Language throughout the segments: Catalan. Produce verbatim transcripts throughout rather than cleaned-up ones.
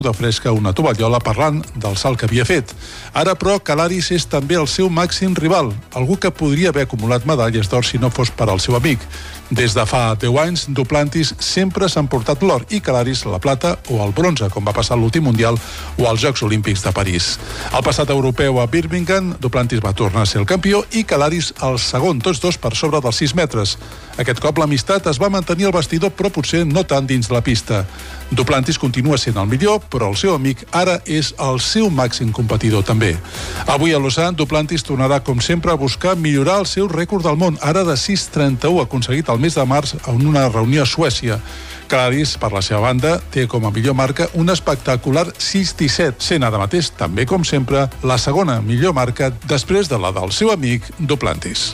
de fresca una tovallola parlant del salt que havia fet. Ara, però, Calaris és també el seu màxim rival, algú que podria haver acumulat medalles d'or si no fos per al seu amic. Des de fa deu anys, Duplantis sempre s'ha emportat l'or i Calaris la plata o el bronze, com va passar a l'últim Mundial o als Jocs Olímpics de París. Al passat europeu a Birmingham, Duplantis va tornar a ser el campió i Calaris el segon, tots dos per sobre dels sis metres. Aquest cop l'amistat es va mantenir al vestidor, però potser no tant dins la pista. Duplantis continua sent el millor, però el seu amic ara és el seu màxim competidor també. Avui a Lausanne, Duplantis tornarà, com sempre, a buscar millorar el seu rècord del món, ara de sis trenta-u, aconseguit el mes de març en una reunió a Suècia. Calaris, per la seva banda, té com a millor marca un espectacular sis disset, sent ara mateix, també com sempre, la segona millor marca després de la del seu amic Duplantis.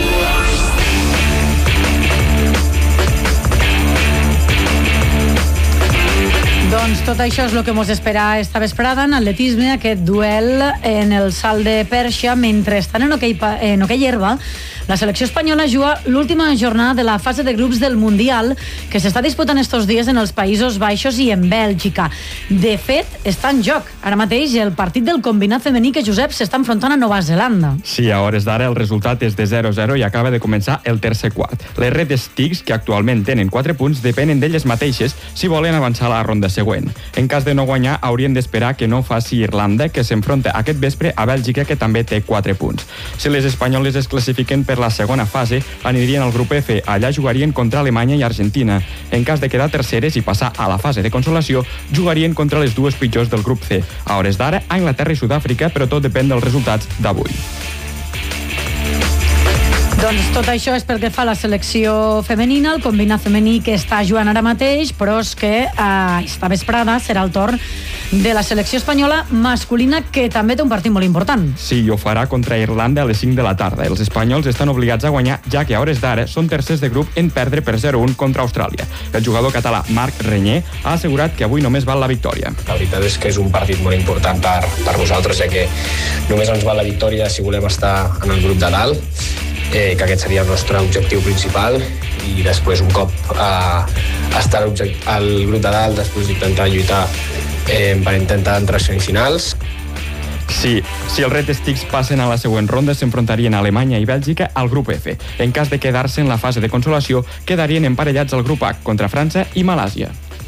Doncs tot això és el que ens espera esta vesprada en atletisme, aquest duel en el salt de perxa. Mentre estan en hoquei, en hoquei herba, la selecció espanyola juga l'última jornada de la fase de grups del Mundial que s'està disputant estos dies en els Països Baixos i en Bèlgica. De fet, està en joc ara mateix el partit del combinat femení que Josep s'està enfrontant a Nova Zelanda. Sí, a hores d'ara el resultat és de zero a zero i acaba de començar el tercer quart. Les Red Sticks, que actualment tenen quatre punts, depenen d'elles mateixes si volen avançar a la ronda següent. En cas de no guanyar, haurien d'esperar que no faci Irlanda, que s'enfronta aquest vespre a Bèlgica, que també té quatre punts. Si les espanyoles es classifiquen per la segona fase, anirien al grup F. Allà jugarien contra Alemanya i Argentina. En cas de quedar terceres i passar a la fase de consolació, jugarien contra les dues pitjors del grup C. A hores d'ara, Anglaterra i Sud-àfrica, però tot depèn dels resultats d'avui. Doncs tot això és pel que fa a la selecció femenina, el combinat femení que està jugant ara mateix, però és que eh, esta vesprada serà el torn de la selecció espanyola masculina, que també té un partit molt important. Sí, i ho farà contra Irlanda a les cinc de la tarda. Els espanyols estan obligats a guanyar, ja que a hores d'ara són tercers de grup en perdre per zero a un contra Austràlia. El jugador català Marc Renyer ha assegurat que avui només val la victòria. La veritat és que és un partit molt important per, per nosaltres, ja que només ens val la victòria si volem estar en el grup de dalt. Eh, que aquest seria el nostre objectiu principal, i després un cop eh, estar al grup de dalt, després d'intentar lluitar eh, per intentar entrar a semifinals. Sí, si els Red Sticks passen a la següent ronda, s'enfrontarien a Alemanya i Bèlgica al grup F. En cas de quedar-se en la fase de consolació, quedarien emparellats al grup H contra França i Malàsia.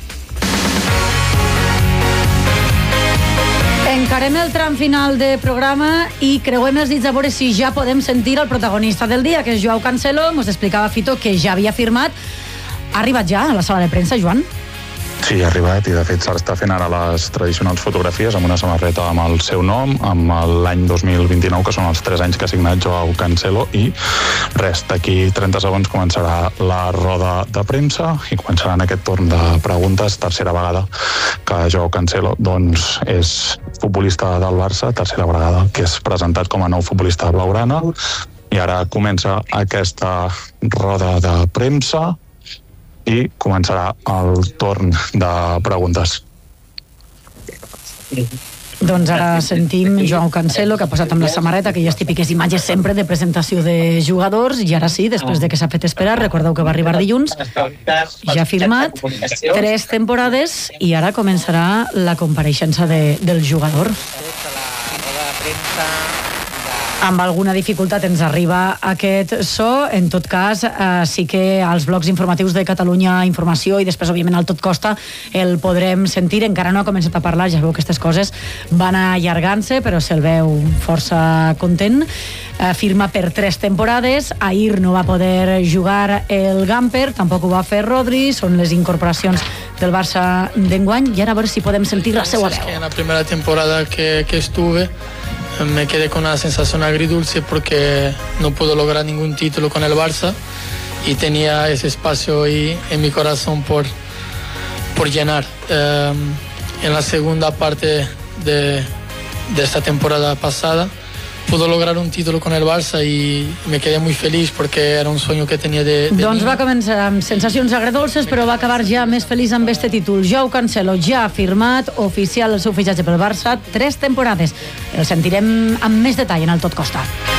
Encarem el tram final de programa i creuem els dits a veure si ja podem sentir el protagonista del dia, que és Joao Cancelo. Ens explicava Fito que ja havia firmat. Ha arribat ja a la sala de premsa, Joan? Sí, ha arribat, i de fet s'està fent ara les tradicionals fotografies amb una samarreta amb el seu nom, amb l'any dos mil vint-i-nou, que són els tres anys que ha signat Joao Cancelo, i res, d'aquí trenta segons començarà la roda de premsa i començarà en aquest torn de preguntes, tercera vegada que Joao Cancelo doncs, és futbolista del Barça, tercera vegada que és presentat com a nou futbolista blaugrana, i ara comença aquesta roda de premsa i començarà el torn de preguntes. Doncs ara sentim Joao Cancelo, que ha posat amb la samarreta aquelles típiques imatges sempre de presentació de jugadors, i ara sí, després de que s'ha fet esperar, recordeu que va arribar dilluns, ja ha firmat tres temporades i ara començarà la compareixença de, del jugador. Amb alguna dificultat ens arriba aquest so. En tot cas, eh, sí que als blocs informatius de Catalunya Informació i després, òbviament, al Tot Costa el podrem sentir. Encara no ha començat a parlar, ja veu que aquestes coses van allargant-se, però se'l veu força content. Eh, firma per tres temporades. Ahir no va poder jugar el Gamper, tampoc ho va fer Rodri. Són les incorporacions del Barça d'enguany, i ara a veure si podem sentir la seva veu. En la primera temporada que, que estuve me quedé con una sensación agridulce porque no puedo lograr ningún título con el Barça y tenía ese espacio ahí en mi corazón por, por llenar. Eh, en la segunda parte de, de esta temporada pasada pudo lograr un título con el Barça y me quedé muy feliz porque era un sueño que tenía de, de doncs niño. Va començar amb sensacions agredolces, però va acabar ja més feliç amb este títol. Joao Cancelo ja ha firmat oficial el seu fitxatge pel Barça, tres temporades. El sentirem amb més detall en el Tot Costa.